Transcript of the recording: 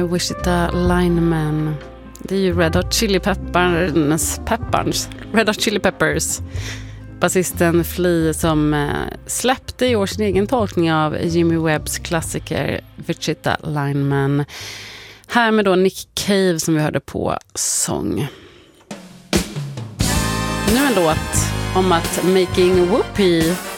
med Wichita Lineman. Det är ju Red Hot Chili Peppers. Basisten Flea som släppte i år sin egen tolkning av Jimmy Webbs klassiker Wichita Lineman. Här med då Nick Cave som vi hörde på sång. Nu en låt om att Making Whoopee